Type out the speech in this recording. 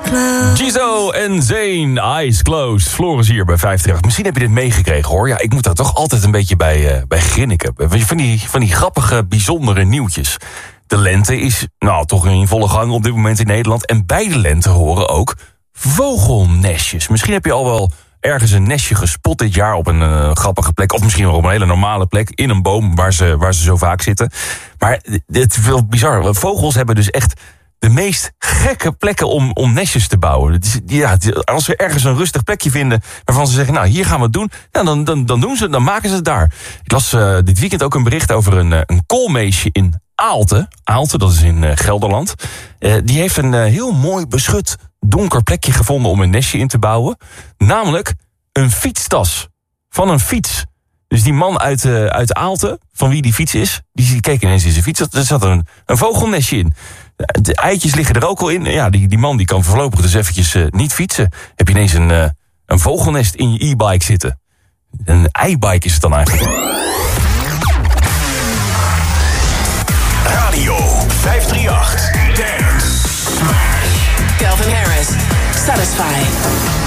Gizo en Zayn, Eyes Closed. Floris hier bij 538. Misschien heb je dit meegekregen, hoor. Ja, ik moet daar toch altijd een beetje bij grinniken. Van die grappige, bijzondere nieuwtjes. De lente is toch in volle gang op dit moment in Nederland. En bij de lente horen ook vogelnestjes. Misschien heb je al wel ergens een nestje gespot dit jaar op een grappige plek. Of misschien wel op een hele normale plek. In een boom waar ze zo vaak zitten. Maar het is wel bizar. Vogels hebben dus echt de meest gekke plekken om nestjes te bouwen. Als ze ergens een rustig plekje vinden waarvan ze zeggen, hier gaan we het doen, dan maken ze het daar. Ik las dit weekend ook een bericht over een koolmeesje in Aalten. Aalten, dat is in Gelderland. Die heeft een heel mooi beschut donker plekje gevonden om een nestje in te bouwen. Namelijk een fietstas van een fiets. Dus die man uit Aalten, van wie die fiets is, die keek ineens in zijn fiets. Er zat een vogelnestje in. De eitjes liggen er ook al in. Ja, die man die kan voorlopig dus eventjes niet fietsen. Heb je ineens een vogelnest in je e-bike zitten. Een i-bike is het dan eigenlijk.